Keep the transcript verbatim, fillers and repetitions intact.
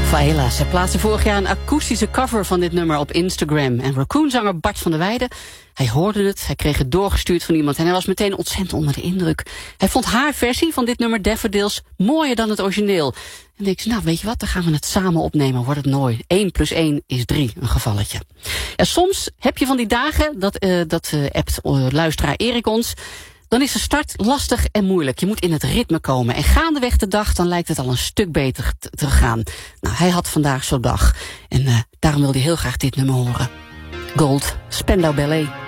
Faela, ze plaatste vorig jaar een akoestische cover van dit nummer op Instagram. En Raccoon-zanger Bart van der Weijden, hij hoorde het, hij kreeg het doorgestuurd van iemand en hij was meteen ontzettend onder de indruk. Hij vond haar versie van dit nummer Daffodils mooier dan het origineel. En denk ze, nou weet je wat, dan gaan we het samen opnemen, wordt het mooi. één plus één is drie, een gevalletje. Ja, soms heb je van die dagen, dat, uh, dat uh, appt uh, luisteraar Erik ons, dan is de start lastig en moeilijk. Je moet in het ritme komen. En gaandeweg de dag, dan lijkt het al een stuk beter te, te gaan. Nou, hij had vandaag zo'n dag. En uh, daarom wilde hij heel graag dit nummer horen. Gold, Spandau Ballet.